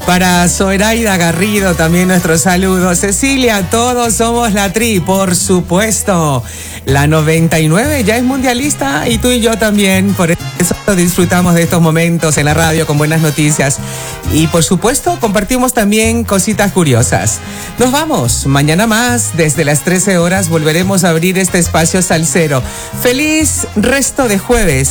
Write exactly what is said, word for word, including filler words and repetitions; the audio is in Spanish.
Para Zoraida Garrido también nuestro saludo. Cecilia, todos somos la Tri, por supuesto. La noventa y nueve ya es mundialista y tú y yo también. Por eso disfrutamos de estos momentos en la radio con buenas noticias. Y por supuesto compartimos también cositas curiosas. Nos vamos. Mañana más, desde las trece horas, volveremos a abrir este espacio salsero. Feliz resto de jueves.